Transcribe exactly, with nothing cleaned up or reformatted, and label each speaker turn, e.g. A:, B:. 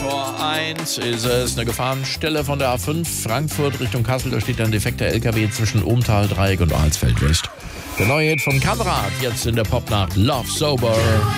A: vor eins ist es eine Gefahrenstelle von der A fünf Frankfurt Richtung Kassel. Da steht ein defekter L K W zwischen Ohmtal, Dreieck und Alsfeld West. Der neue Hit von Kamerad, jetzt in der Popnacht Love Sober.